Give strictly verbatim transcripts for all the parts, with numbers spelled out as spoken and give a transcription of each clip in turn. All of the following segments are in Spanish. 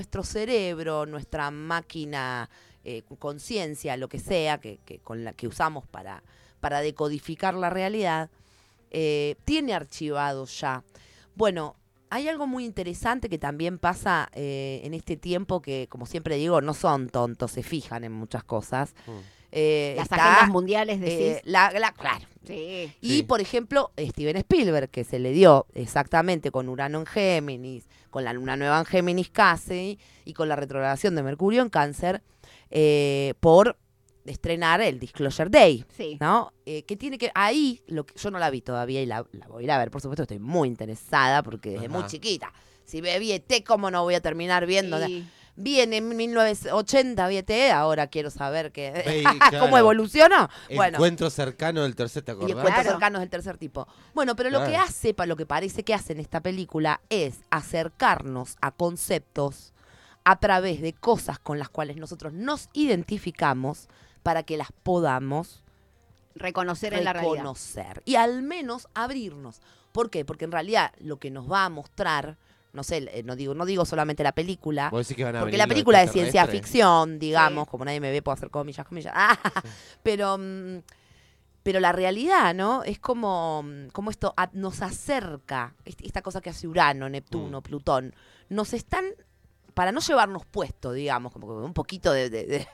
nuestro cerebro, nuestra máquina, eh, conciencia, lo que sea, que, que con la que usamos para, para decodificar la realidad, eh, tiene archivado ya. Bueno, hay algo muy interesante que también pasa eh, en este tiempo que, como siempre digo, no son tontos, se fijan en muchas cosas. Mm. Eh, Las está, agendas mundiales, decís. eh, la, la, claro. Sí. Y, Sí. por ejemplo, Steven Spielberg, que se le dio exactamente con Urano en Géminis, con la luna nueva en Géminis casi, y con la retrogradación de Mercurio en Cáncer, eh, por estrenar el Disclosure Day, Sí. ¿no? Eh, que tiene que... Ahí, lo que, yo no la vi todavía y la, la voy a ir a ver, por supuesto, estoy muy interesada, porque desde Ajá. muy chiquita, si vi E T, ¿cómo no voy a terminar viendo? Sí. Bien, en mil novecientos ochenta vi E T, ahora quiero saber que, Ve, cómo claro. evolucionó. Bueno, Encuentro cercano del tercer, ¿te y acordás? encuentros Claro. cercanos del tercer tipo. Bueno, pero lo que Claro. hace, pa- lo que parece que hace en esta película es acercarnos a conceptos a través de cosas con las cuales nosotros nos identificamos para que las podamos Reconocer en la realidad. reconocer y al menos abrirnos. ¿Por qué? Porque en realidad lo que nos va a mostrar, no sé, eh, no digo, no digo solamente la película, ¿Vos decís que van a porque venir la los película es ciencia extraterrestres? ficción, digamos, Sí. como nadie me ve, puedo hacer comillas, comillas. Ah, pero, mm, pero la realidad, ¿no? Es como, mm, como esto a- nos acerca, est- esta cosa que hace Urano, Neptuno, Mm. Plutón, nos están, para no llevarnos puesto, digamos, como que un poquito de, de, de-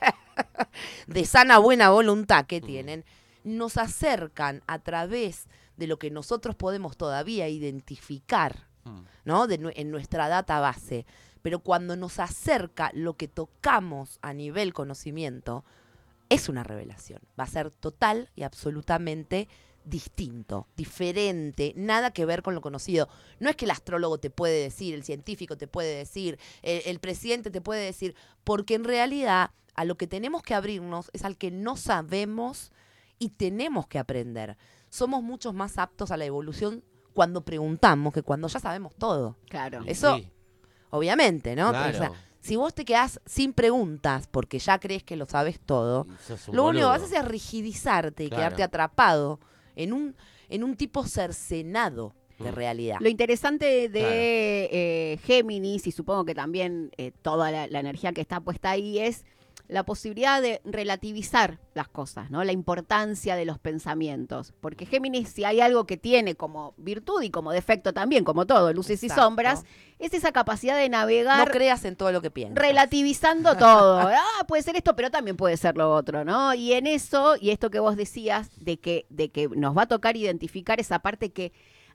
de sana buena voluntad que Mm. tienen, nos acercan a través de lo que nosotros podemos todavía identificar, Mm. ¿no? De, nue- en nuestra database. Pero cuando nos acerca lo que tocamos a nivel conocimiento, es una revelación. Va a ser total y absolutamente distinto, diferente, nada que ver con lo conocido. No es que el astrólogo te puede decir, el científico te puede decir, el, el presidente te puede decir, porque en realidad a lo que tenemos que abrirnos es al que no sabemos y tenemos que aprender. Somos muchos más aptos a la evolución cuando preguntamos que cuando ya sabemos todo. Claro. Y Eso, sí, obviamente, ¿no? claro. O sea, si vos te quedás sin preguntas porque ya crees que lo sabes todo, Y sos un lo único que boludo. vas a hacer es rigidizarte y Claro. quedarte atrapado en un, en un tipo cercenado de Mm. realidad. Lo interesante de Claro. eh, Géminis, y supongo que también eh, toda la, la energía que está puesta ahí, es la posibilidad de relativizar las cosas, ¿no? La importancia de los pensamientos. Porque Géminis, si hay algo que tiene como virtud y como defecto también, como todo, luces Exacto. y sombras, es esa capacidad de No navegar creas en todo lo que piensas. relativizando todo. Ah, puede ser esto, pero también puede ser lo otro, ¿no? Y en eso, y esto que vos decías, de que, de que nos va a tocar identificar esa parte que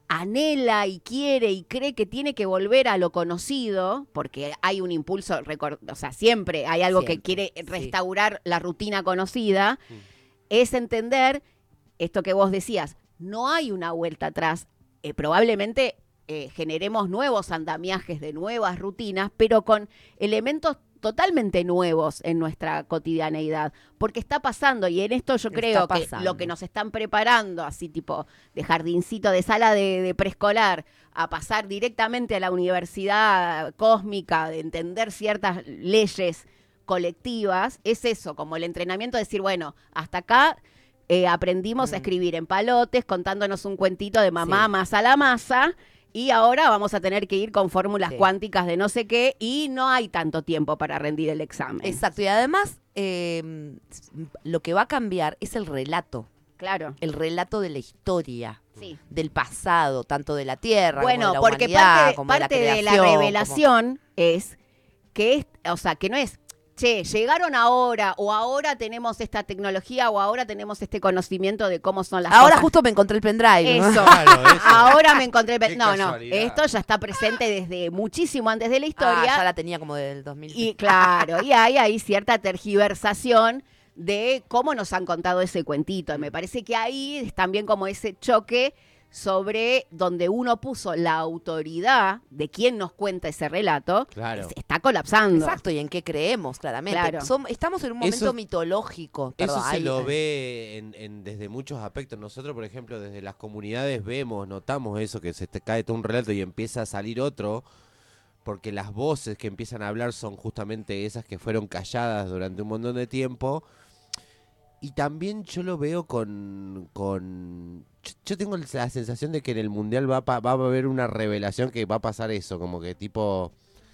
anhela y quiere y cree que tiene que volver a lo conocido, porque hay un impulso, recor- o sea, siempre hay algo Siempre, que quiere sí. restaurar la rutina conocida, Mm. es entender esto que vos decías, no hay una vuelta atrás, eh, probablemente eh, generemos nuevos andamiajes de nuevas rutinas, pero con elementos totalmente nuevos en nuestra cotidianeidad, porque está pasando y en esto yo Está creo que pasando. lo que nos están preparando, así tipo de jardincito, de sala de, de preescolar, a pasar directamente a la universidad cósmica, de entender ciertas leyes colectivas, es eso, como el entrenamiento de decir, bueno, hasta acá eh, aprendimos Mm. a escribir en palotes, contándonos un cuentito de mamá Sí. masa la masa, y ahora vamos a tener que ir con fórmulas Sí. cuánticas de no sé qué, y no hay tanto tiempo para rendir el examen. Exacto. Y además, eh, lo que va a cambiar es el relato. Claro. El relato de la historia. Sí. Del pasado, tanto de la Tierra Bueno, como de la porque humanidad, parte, de, como de la parte de la creación, como- revelación es que es, o sea, que no es, che, llegaron ahora, o ahora tenemos esta tecnología, o ahora tenemos este conocimiento de cómo son las Ahora cosas. justo me encontré el pendrive, ¿no? Eso. Claro, eso. Ahora me encontré. Qué No, no. casualidad. Esto ya está presente desde muchísimo antes de la Ah, historia. ya la tenía como del dos mil. Y claro, y hay ahí cierta tergiversación de cómo nos han contado ese cuentito. Y me parece que ahí es también como ese choque sobre donde uno puso la autoridad de quien nos cuenta ese relato, Claro. es- está colapsando. Exacto, y en qué creemos, claramente. Claro. Som- estamos en un momento Eso- mitológico. Eso Perdón, se ahí- lo ve en, en- desde muchos aspectos. Nosotros, por ejemplo, desde las comunidades vemos, notamos eso, que se te cae todo un relato y empieza a salir otro, porque las voces que empiezan a hablar son justamente esas que fueron calladas durante un montón de tiempo. Y también yo lo veo con... con yo, yo tengo la sensación de que en el Mundial va, a pa- va a haber una revelación que va a pasar eso, como que tipo...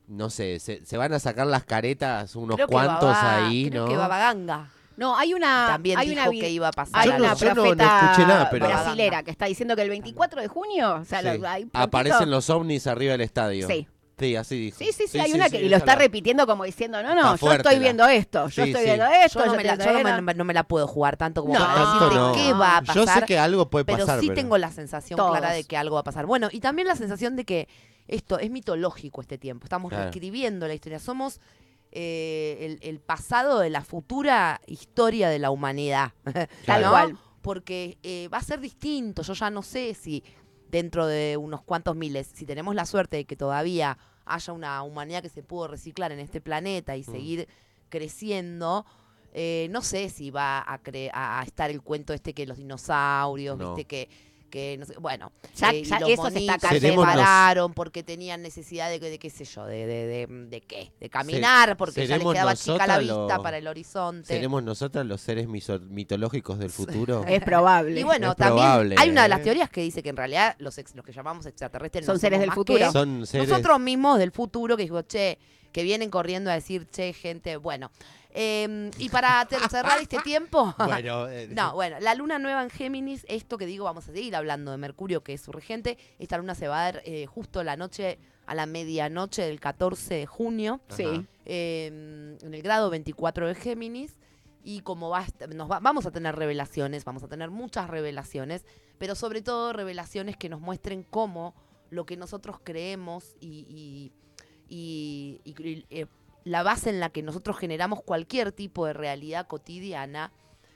no sé, se, se van a sacar las caretas unos Creo que cuantos Babá- ahí, creo ¿no? que Babaganga No, hay una. también hay dijo una vi- que iba a pasar. Hay Yo una no- yo no- no profeta escuché nada, pero- brasilera que está diciendo que el veinticuatro de junio, o sea, Sí. lo- hay prontito- Aparecen los ovnis arriba del estadio. Sí. Sí, así dijo. Sí, sí, sí, hay una que y lo esa está la- repitiendo como diciendo, no, no, Está yo fuerte estoy la- viendo esto, yo Sí, estoy sí. viendo esto, Yo no, yo me la, estoy yo no viendo me, no me la puedo jugar tanto como No, para decirte no. qué va a pasar. Yo sé que algo puede pero pasar, sí pero... tengo la sensación Todos. clara de que algo va a pasar. Bueno, y también la sensación de que esto es mitológico este tiempo. Estamos Claro. reescribiendo la historia. Somos eh, el, el pasado de la futura historia de la humanidad. Tal ¿no? cual. Porque eh, va a ser distinto. Yo ya no sé si dentro de unos cuantos miles, si tenemos la suerte de que todavía haya una humanidad que se pudo reciclar en este planeta y Mm. seguir creciendo, eh, no sé si va a, cre- a a estar el cuento este que los dinosaurios, No. viste que, que no sé, bueno, Ya- eh, y ya los eso se está monitos cayendo. se Seremos los- pararon porque tenían necesidad de, de qué sé yo, de, de, de, de qué, de caminar, porque ya les seremos quedaba chica la nosotras vista los- para el horizonte. ¿Seremos nosotras los seres miso- mitológicos del futuro? Es probable. Y bueno, Es también probable, hay una de las ¿eh? teorías que dice que en realidad los, ex- los que llamamos extraterrestres Son no seres somos del más futuro. que Son seres... nosotros mismos del futuro que digo, che, que vienen corriendo a decir, che, gente, bueno. Eh, y para ter- cerrar este tiempo, Bueno, eh, no, bueno, la luna nueva en Géminis, esto que digo, vamos a seguir hablando de Mercurio, que es su regente. Esta luna se va a dar eh, justo la noche, a la medianoche del catorce de junio, Sí. Ajá. eh, en el grado veinticuatro de Géminis. Y como va, a est- nos va- vamos a tener revelaciones, vamos a tener muchas revelaciones, pero sobre todo revelaciones que nos muestren cómo lo que nosotros creemos y, y, y- y- y, eh, la base en la que nosotros generamos cualquier tipo de realidad cotidiana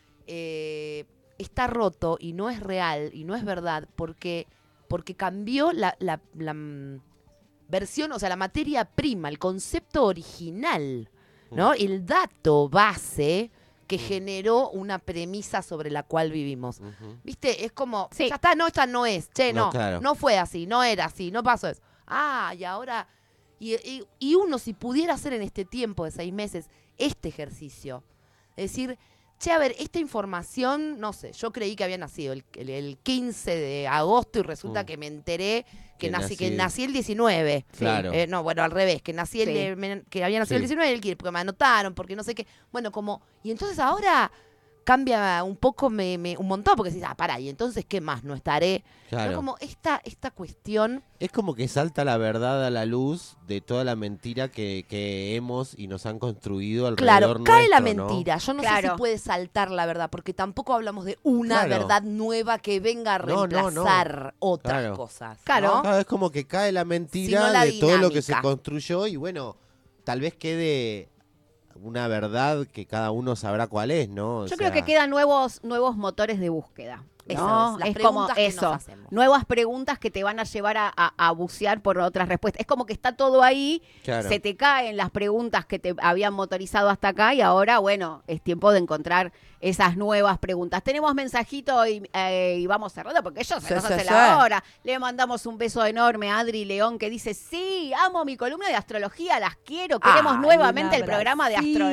eh, está roto y no es real y no es verdad porque, porque cambió la, la- la, mm, versión, o sea, la materia prima, el concepto original, ¿no? El dato base que generó una premisa sobre la cual vivimos. Ujú. ¿Viste? Es como, Sí. ya está, no, esta no es, che, No, no, claro. no fue así, no era así, no pasó eso. Ah, y ahora, y, y- y uno si pudiera hacer en este tiempo de seis meses este ejercicio, decir, che, a ver, esta información, no sé, yo creí que había nacido el, el- el quince de agosto y resulta Mm. que me enteré que, Que nací, que nací- nací el diecinueve. Claro. Eh, no, bueno, al revés, que nací el, Sí. de- me- que había nacido el Sí. diecinueve, el que- porque me anotaron, porque no sé qué. Bueno, como, y entonces ahora cambia un poco, me, me- un montón, porque decís, ah, pará, y entonces, ¿qué más? No estaré. Claro. ¿No? Como esta, esta cuestión, Es como que salta la verdad a la luz de toda la mentira que, que hemos y nos han construido alrededor claro, cae la nuestro, ¿no? mentira. Yo no sé Claro. si puede saltar la verdad, porque tampoco hablamos de una Claro. verdad nueva que venga a No, no, no. reemplazar otras Claro. cosas. Claro. ¿no? Claro, es como que cae la mentira Sino la de todo lo que se dinámica. construyó y bueno, tal vez quede una verdad que cada uno sabrá cuál es, ¿no? O Yo creo sea, que quedan nuevos, nuevos motores de búsqueda. Eso ¿no? es, las Es como preguntas que nos eso, hacemos. nuevas preguntas que te van a llevar a, a- a bucear por otras respuestas. Es como que está todo ahí, claro. se te caen las preguntas que te habían motorizado hasta acá y ahora, bueno, es tiempo de encontrar esas nuevas preguntas. Tenemos mensajito y, eh, y vamos cerrando porque ellos se Sí, nos sí, hace sí. la hora. Le mandamos un beso enorme a Adri León que dice, sí, amo mi columna de astrología, las quiero. Queremos Ay, nuevamente un el programa de abracito.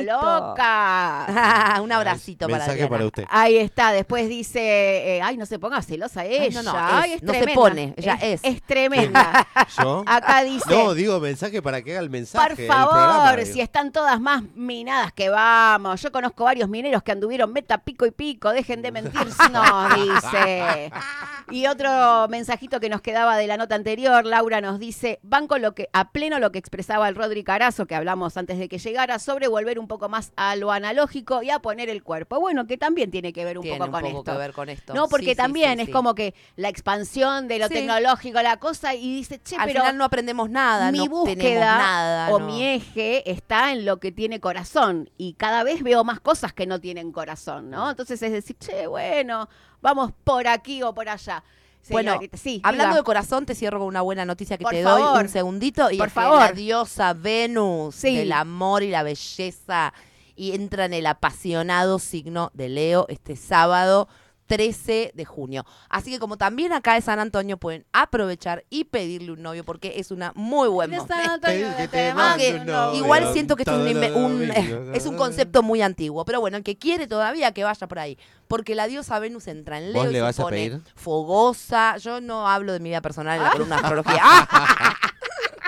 Astroloca. un abracito para Mensaje Adriana. para usted. Ahí está, después dice, eh, ay, no se ponga celosa ella. Ay, no, no, Ay, es, es no se tremenda. pone, ella es. Es tremenda. ¿Yo? Acá dice, No, digo mensaje para que haga el mensaje. por el favor, programa, digo. si están todas más minadas que vamos. Yo conozco varios mineros que anduvieron meta pico y pico, dejen de mentir, nos dice. Y otro mensajito que nos quedaba de la nota anterior, Laura nos dice, van con lo que, a pleno lo que expresaba el Rodri Carazo, que hablamos antes de que llegara, sobre volver un poco más a lo analógico y a poner el cuerpo. Bueno, que también tiene que ver un Tiene poco un con poco esto. que ver con esto. No, porque Sí, sí, también sí, es sí. como que la expansión de lo Sí. tecnológico, la cosa, y dice, che, Al pero final no aprendemos nada, mi no tenemos búsqueda nada. o no. mi eje está en lo que tiene corazón. Y cada vez veo más cosas que no tienen corazón, ¿no? Entonces es decir, che, bueno, vamos por aquí o por allá. Bueno, Señorita, sí, hablando diga. de corazón, te cierro con una buena noticia que Por te favor. doy un segundito. Y Por es que favor. la diosa Venus Sí. del amor y la belleza y entra en el apasionado signo de Leo este sábado trece de junio. Así que como también acá de San Antonio pueden aprovechar y pedirle un novio porque es una muy buen De momento. San Antonio Pedí que de te Temán, mande mande un un novio. novio. Igual siento que esto es un, Todos inve- los un- domingos. es un concepto muy antiguo, pero bueno, el que quiere todavía que vaya por ahí, porque la diosa Venus entra en Leo ¿Vos y le se vas a pone pedir? fogosa. Yo no hablo de mi vida personal en la columna de astrología. ¡Ah!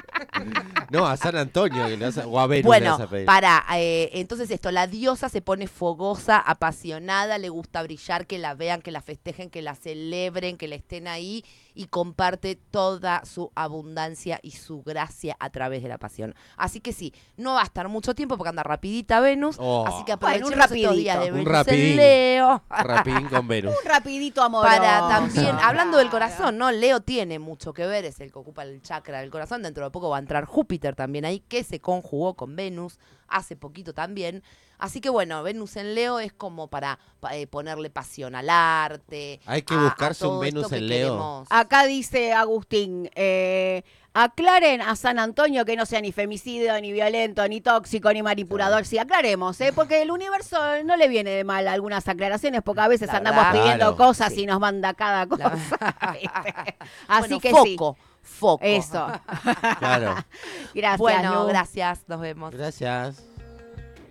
No, a San Antonio que le vas a- o a Venus le Bueno, vas a pedir. para, eh, entonces esto, la diosa se pone fogosa, apasionada, le gusta brillar, que la vean, que la festejen, que la celebren, que la estén ahí y comparte toda su abundancia y su gracia a través de la pasión. Así que sí, no va a estar mucho tiempo porque anda rapidita Venus, Oh. así que Bueno, un aprovechemos estos días rapidito. de Un Venus rapidín. en Leo. Rapidín con Venus. Un rapidito amoroso. Para también, hablando del Claro. corazón, ¿no? Leo tiene mucho que ver, es el que ocupa el chakra del corazón. Dentro de poco va a entrar Júpiter también ahí, que se conjugó con Venus hace poquito también. Así que bueno, Venus en Leo es como para pa- eh, ponerle pasión al arte. Hay que a- a buscarse un todo esto Venus que en Leo. queremos. Acá dice Agustín, eh, aclaren a San Antonio que no sea ni femicidio, ni violento, ni tóxico, ni manipulador. Sí, aclaremos, ¿eh? Porque el universo no le viene de mal algunas aclaraciones, porque a veces La andamos verdad. pidiendo Claro. cosas Sí. y nos manda cada cosa. La- ¿viste? Así Bueno, que sí. foco, foco. Eso. Claro. Gracias, Bueno, Lu. gracias, nos vemos. Gracias.